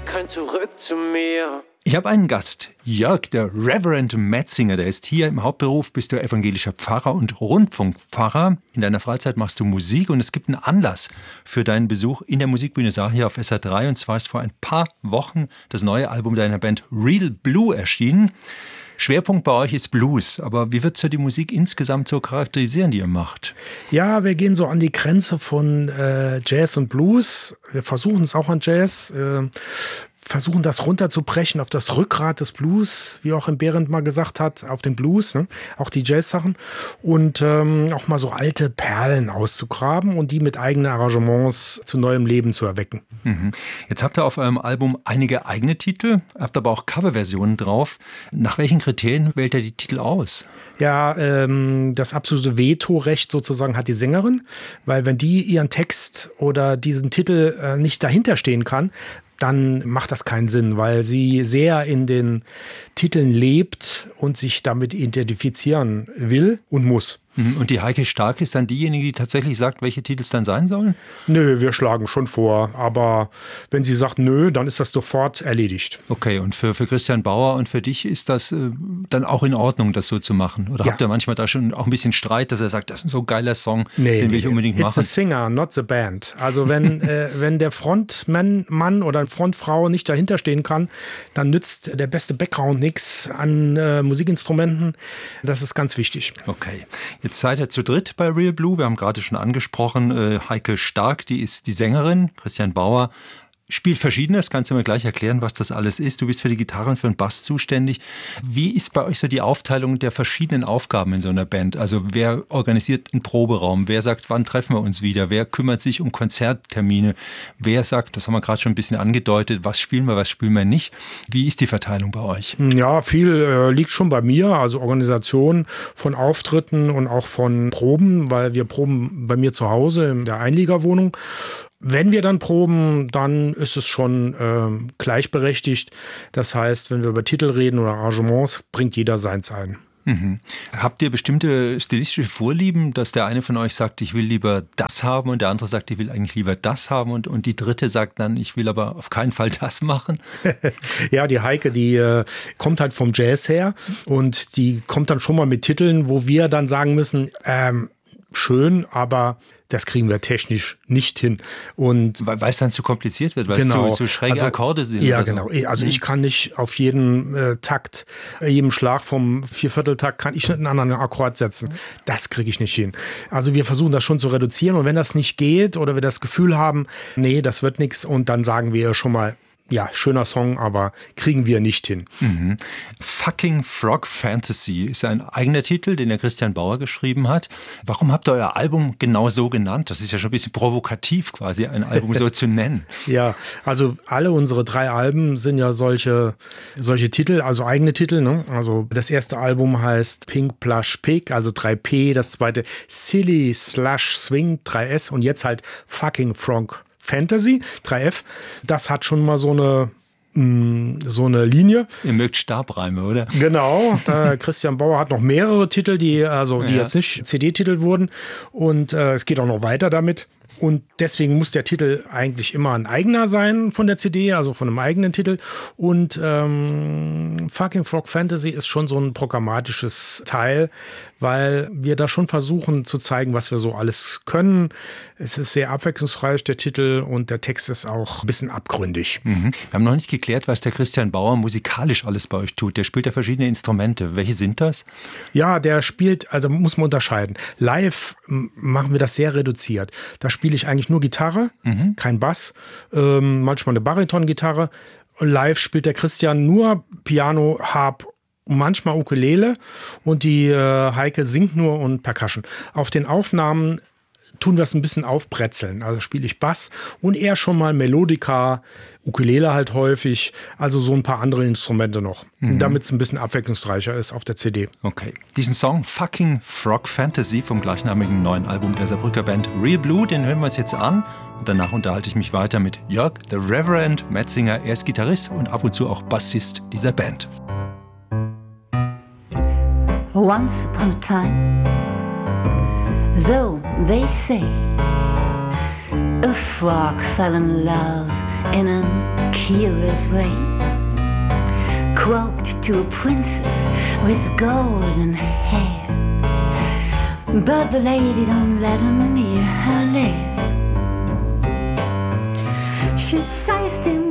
kein Zurück zu mir. Ich habe einen Gast, Jörg, der Reverend Metzinger, der ist hier im Hauptberuf, bist du evangelischer Pfarrer und Rundfunkpfarrer. In deiner Freizeit machst du Musik und es gibt einen Anlass für deinen Besuch in der Musikbühne Saar hier auf SR3. Und zwar ist vor ein paar Wochen das neue Album deiner Band Real Blue erschienen. Schwerpunkt bei euch ist Blues, aber wie würdest du die Musik insgesamt so charakterisieren, die ihr macht? Ja, wir gehen so an die Grenze von Jazz und Blues. Wir versuchen es auch an Jazz, versuchen das runterzubrechen auf das Rückgrat des Blues, wie auch im Behrendt mal gesagt hat, auf den Blues, ne? Auch die Jazz-Sachen und auch mal so alte Perlen auszugraben und die mit eigenen Arrangements zu neuem Leben zu erwecken. Mhm. Jetzt habt ihr auf eurem Album einige eigene Titel, habt aber auch Coverversionen drauf. Nach welchen Kriterien wählt ihr die Titel aus? Ja, das absolute Vetorecht sozusagen hat die Sängerin, weil wenn die ihren Text oder diesen Titel nicht dahinter stehen kann, dann macht das keinen Sinn, weil sie sehr in den Titeln lebt und sich damit identifizieren will und muss. Und die Heike Stark ist dann diejenige, die tatsächlich sagt, welche Titel es dann sein sollen? Nö, wir schlagen schon vor. Aber wenn sie sagt nö, dann ist das sofort erledigt. Okay, und für Christian Bauer und für dich ist das dann auch in Ordnung, das so zu machen? Oder habt ihr manchmal da schon auch ein bisschen Streit, dass er sagt, das ist so ein geiler Song, den will ich unbedingt machen? It's a singer, not the band. Also wenn der Frontmann oder Frontfrau nicht dahinter stehen kann, dann nützt der beste Background nichts an Musikinstrumenten. Das ist ganz wichtig. Okay. Jetzt seid ihr zu dritt bei Real Blue. Wir haben gerade schon angesprochen, Heike Stark, die ist die Sängerin. Christian Bauer spielt Verschiedenes. Kannst du mir gleich erklären, was das alles ist? Du bist für die Gitarre und für den Bass zuständig. Wie ist bei euch so die Aufteilung der verschiedenen Aufgaben in so einer Band? Also wer organisiert einen Proberaum? Wer sagt, wann treffen wir uns wieder? Wer kümmert sich um Konzerttermine? Wer sagt, das haben wir gerade schon ein bisschen angedeutet, was spielen wir nicht? Wie ist die Verteilung bei euch? Ja, viel liegt schon bei mir. Also Organisation von Auftritten und auch von Proben, weil wir proben bei mir zu Hause in der Einliegerwohnung. Wenn wir dann proben, dann ist es schon gleichberechtigt. Das heißt, wenn wir über Titel reden oder Arrangements, bringt jeder seins ein. Mhm. Habt ihr bestimmte stilistische Vorlieben, dass der eine von euch sagt, ich will lieber das haben und der andere sagt, ich will eigentlich lieber das haben und die dritte sagt dann, ich will aber auf keinen Fall das machen? Ja, die Heike, die kommt halt vom Jazz her und die kommt dann schon mal mit Titeln, wo wir dann sagen müssen, schön, aber das kriegen wir technisch nicht hin. Und weil es dann zu kompliziert wird, weil es zu schräge Akkorde sind. Ja, genau. Also ich kann nicht auf jeden Takt, jedem Schlag vom Viervierteltakt kann ich einen anderen Akkord setzen. Das kriege ich nicht hin. Also wir versuchen das schon zu reduzieren und wenn das nicht geht oder wir das Gefühl haben, nee, das wird nichts und dann sagen wir schon mal, ja, schöner Song, aber kriegen wir nicht hin. Mhm. Fucking Frog Fantasy ist ein eigener Titel, den der Christian Bauer geschrieben hat. Warum habt ihr euer Album genau so genannt? Das ist ja schon ein bisschen provokativ quasi, ein Album so zu nennen. Ja, also alle unsere 3 Alben sind ja solche Titel, also eigene Titel. Ne? Also das erste Album heißt Pink Plush Pig, also 3P, das zweite Silly Slush Swing, 3S und jetzt halt Fucking Frog Fantasy, 3F, das hat schon mal so eine Linie. Ihr mögt Stabreime, oder? Genau, Christian Bauer hat noch mehrere Titel, die jetzt nicht CD-Titel wurden und es geht auch noch weiter damit. Und deswegen muss der Titel eigentlich immer ein eigener sein von der CD, also von einem eigenen Titel. Und Fucking Frog Fantasy ist schon so ein programmatisches Teil, weil wir da schon versuchen zu zeigen, was wir so alles können. Es ist sehr abwechslungsreich, der Titel, und der Text ist auch ein bisschen abgründig. Mhm. Wir haben noch nicht geklärt, was der Christian Bauer musikalisch alles bei euch tut. Der spielt ja verschiedene Instrumente. Welche sind das? Ja, der spielt, also muss man unterscheiden. Live machen wir das sehr reduziert. Da spiele ich eigentlich nur Gitarre, kein Bass, manchmal eine Bariton-Gitarre. Live spielt der Christian nur Piano, Harp, manchmal Ukulele und die Heike singt nur und Percussion. Auf den Aufnahmen tun wir es ein bisschen aufbretzeln. Also spiele ich Bass und eher schon mal Melodika, Ukulele halt häufig, also so ein paar andere Instrumente noch, damit es ein bisschen abwechslungsreicher ist auf der CD. Okay. Diesen Song Fucking Frog Fantasy vom gleichnamigen neuen Album der Saarbrücker Band Real Blue, den hören wir uns jetzt an. Und danach unterhalte ich mich weiter mit Jörg, the Reverend Metzinger. Er ist Gitarrist und ab und zu auch Bassist dieser Band. Once upon a time, though they say a frog fell in love in a curious way, quote to a princess with golden hair. But the lady don't let him near her lair. She sized him